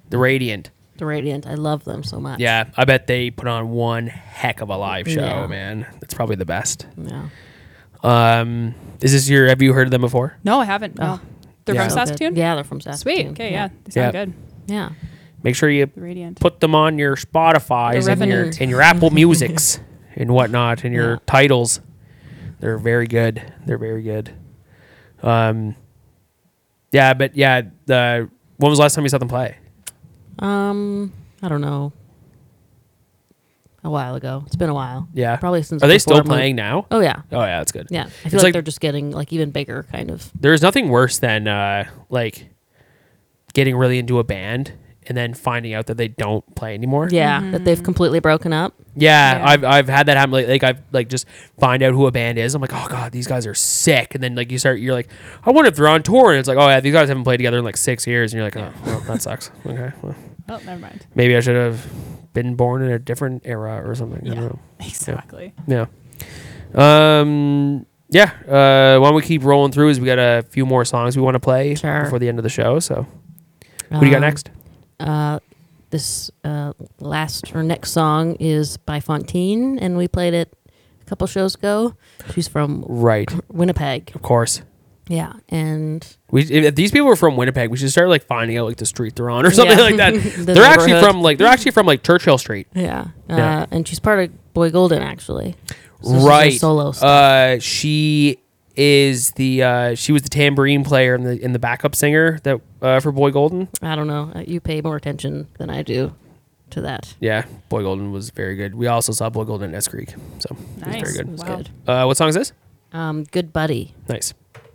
The Radiant. The Radiant. I love them so much. Yeah, I bet they put on one heck of a live show, Yeah. man. That's probably the best. Yeah. Have you heard of them before? No, I haven't. No. They're Yeah. from So Saskatoon? good. Yeah, they're from Saskatoon. Sweet. Okay, yeah. They sound Yeah. good. Yeah. Make sure you The Radiant. put them on your Spotify's The and your, Revenant. and your Apple Musics and whatnot and your Yeah. titles. They're very good. They're very good. When was the last time you saw them play? I don't know. A while ago. It's been a while. Yeah. Probably since. Are they before still my- playing now? Oh yeah. Oh yeah, that's good. Yeah. I It's feel like like- they're just getting like even bigger, kind of. There's nothing worse than getting really into a band and then finding out that they don't play anymore. Yeah, that they've completely broken up. Yeah, Yeah. I've had that happen. Like I've just find out who a band is. I'm like, oh god, these guys are sick. And then like you're like, I wonder if they're on tour. And it's like, oh yeah, these guys haven't played together in like 6 years. And you're like, oh, well, that sucks. Okay, well, Oh, never mind. maybe I should have been born in a different era or something. I Yeah. don't know. Exactly. Yeah. Why don't we keep rolling through? As we got a few more songs we want to play Sure. before the end of the show. So, what do you got next? This next song is by Fontaine, and we played it a couple shows ago. She's from Right, Winnipeg. of course. Yeah, and If these people are from Winnipeg, we should start like finding out like the street they're on or something Yeah. like that. The they're actually neighborhood. from like Churchill Street. yeah, Yeah. and she's part of Boy Golden actually. So this is her Right. solo stuff. She is she was the tambourine player and the backup singer that for Boy Golden. I don't know. You pay more attention than I do to that. Yeah, Boy Golden was very good. We also saw Boy Golden at S Creek, so it was Nice. very good. It was Wow. good. What song is this? Good Buddy. Nice.